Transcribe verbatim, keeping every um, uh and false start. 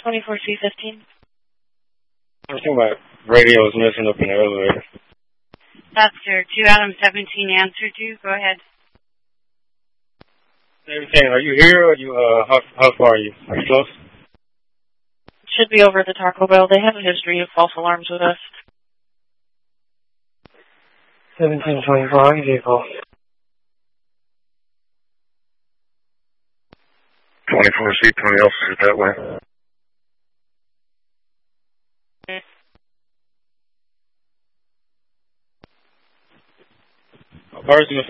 twenty-four C fifteen. I think my radio is messing up in the elevator. That's your two Adam seventeen answered you. Go ahead. seventeen, are you here or are you, uh, how, how far are you? Are you close? Should be over at the Taco Bell. They have a history of false alarms with us. seventeen twenty-four, I'll give you a call. twenty-four C, twenty else is that way. How far is it?